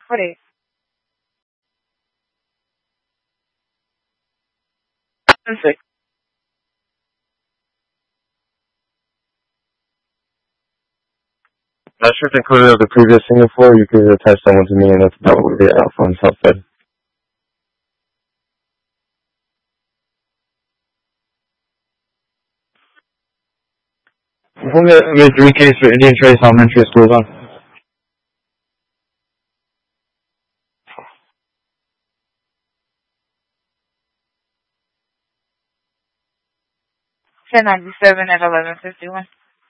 What is? Six. Not sure if included the previous Singapore, you could attach someone to me, and that's probably the Alpha on Southside. We'll get a 3 case for Indian Trace Elementary School on. $10.97 at 11:51.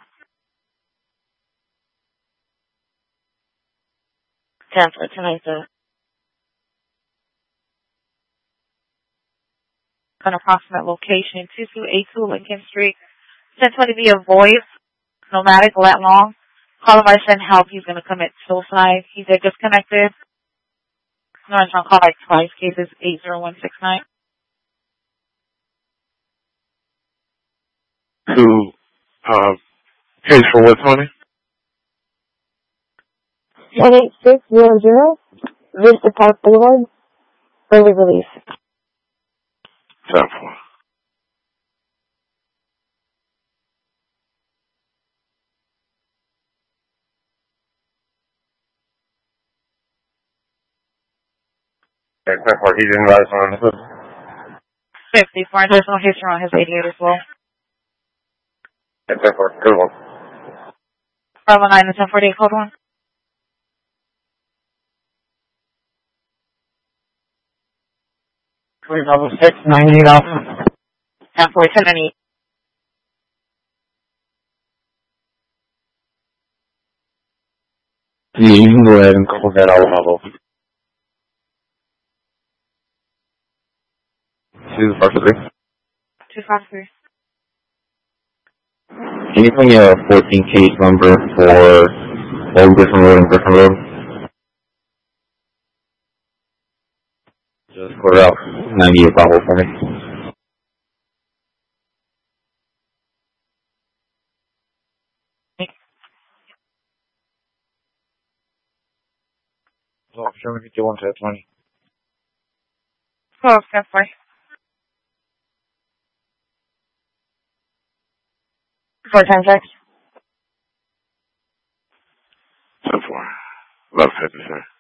Cancel tonight, though. An approximate location, 2282 Lincoln Street. 1020 via voice, nomadic, lat long. Caller by send help, he's going to commit suicide. He's disconnected. No, I'm trying to call like twice, cases 80169. Who, pays for what, Tony? 18600, Vista Park Boulevard, early release. 10-4. Okay, 10-4, he didn't rise on the 54, there's no history on his 88 as well. 10-4, good one. 519 and 1048, code 1. Level 6, 98 Alpha. 10-4, 1098. Yeah, you can go ahead and call that out level. 253. 253. Can you bring me a 14 case number for Old Griffin Road and Griffin Road? Just put out 98 Bravo for me. Oh, show me 51 to 20. Oh, 10-4. Four times X. 10-4. 11:50, sir.